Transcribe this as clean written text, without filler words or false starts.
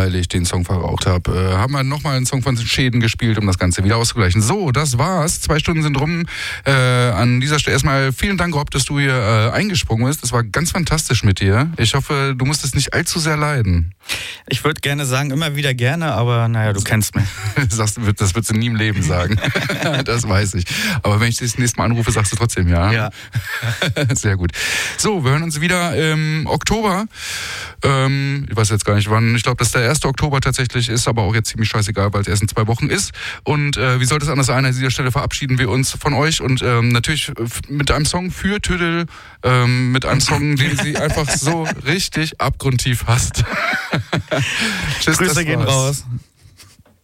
weil ich den Song verraucht habe, haben wir nochmal einen Song von Schäden gespielt, um das Ganze wieder auszugleichen. So, das war's. 2 Stunden sind rum. An dieser Stelle erstmal vielen Dank, Rob, dass du hier eingesprungen bist. Das war ganz fantastisch mit dir. Ich hoffe, du musstest nicht allzu sehr leiden. Ich würde gerne sagen, immer wieder gerne, aber naja, du kennst mich. Das würdest du nie im Leben sagen. Das weiß ich. Aber wenn ich dich das nächste Mal anrufe, sagst du trotzdem ja. Ja. Sehr gut. So, wir hören uns wieder im Oktober. Ich weiß jetzt gar nicht wann. Ich glaube, dass der 1. Oktober tatsächlich ist, aber auch jetzt ziemlich scheißegal, weil es erst in 2 Wochen ist. Und wie sollte es anders sein? An dieser Stelle verabschieden wir uns von euch und natürlich mit einem Song für Tüdel, mit einem Song, den sie einfach so richtig abgrundtief hasst. Tschüss, Grüße gehen raus.